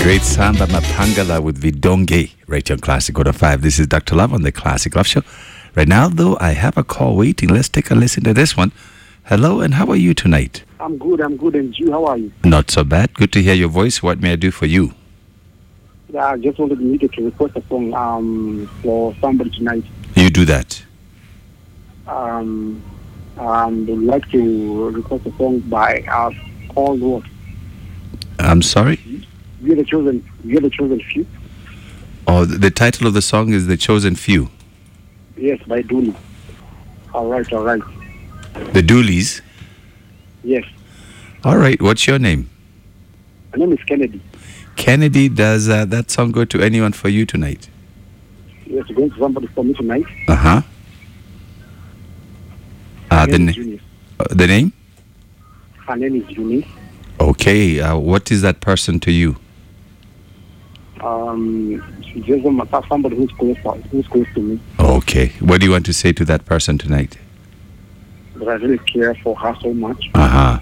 Great Samba Mapangala with Vidonge, right here on Classic Quarter 5. This is Dr. Love on the Classic Love Show. Right now, though, I have a call waiting. Let's take a listen to this one. Hello, and how are you tonight? I'm good. And you, how are you? Not so bad. Good to hear your voice. What may I do for you? Yeah, I just wanted to request a song for somebody tonight. You do that. Would like to request a song by called what? I'm sorry? We are the chosen few. Oh, the title of the song is The Chosen Few. Yes, by Dooley. All right. The Dooleys? Yes. All right. What's your name? My name is Kennedy. Kennedy, does that song go to anyone for you tonight? Yes, going to somebody for me tonight. Uh-huh. The name? Her name is Eunice. Okay. What is that person to you? She's just somebody who's close to me. Okay. What do you want to say to that person tonight? But I really care for her so much. Uh-huh.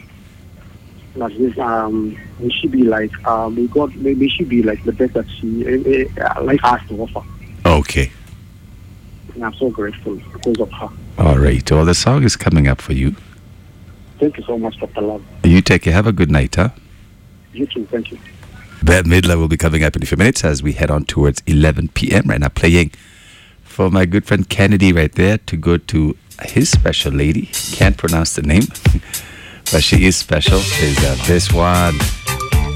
May she be like may she be like the best that she life has to offer. Okay. And I'm so grateful because of her. All right. Well, the song is coming up for you. Thank you so much, Dr. Love. You take care. Have a good night, huh? You too. Thank you. Bette Midler will be coming up in a few minutes as we head on towards 11 p.m. Right now, playing for my good friend Kennedy right there to go to his special lady. Can't pronounce the name, but she is special. Is this one.